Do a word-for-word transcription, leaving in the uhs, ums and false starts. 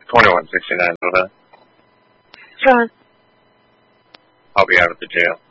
twenty-one sixty-nine, Hilda. John. I'll be out of the jail.